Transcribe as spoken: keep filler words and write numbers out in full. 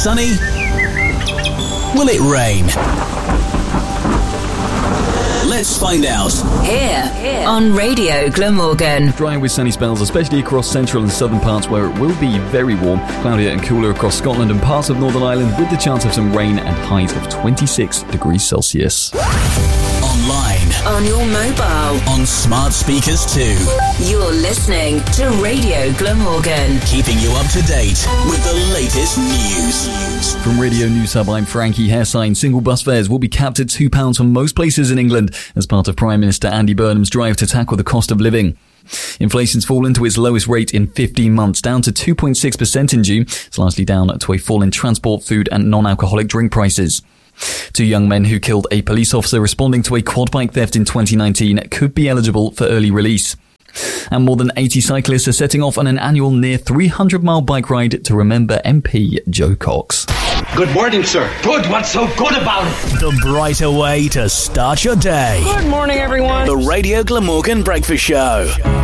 sunny? Will it rain? Let's find out. Here, Here. on Radio Glamorgan. Dry with sunny spells, especially across central and southern parts where it will be very warm. Cloudier and cooler across Scotland and parts of Northern Ireland with the chance of some rain and highs of twenty-six degrees Celsius. Online. On your mobile. On smart speakers too. You're listening to Radio Glamorgan. Keeping you up to date with the latest news. From Radio News Hub, I'm Frankie Hairsign. Single bus fares will be capped at two pounds for most places in England as part of Prime Minister Andy Burnham's drive to tackle the cost of living. Inflation's fallen to its lowest rate in fifteen months, down to two point six percent in June. It's largely down to a fall in transport, food and non-alcoholic drink prices. Two young men who killed a police officer responding to a quad bike theft in twenty nineteen could be eligible for early release. And more than eighty cyclists are setting off on an annual near three hundred mile bike ride to remember M P Joe Cox. Good morning, sir. Good. What's so good about it? The brighter way to start your day. Good morning, everyone. The Radio Glamorgan Breakfast Show.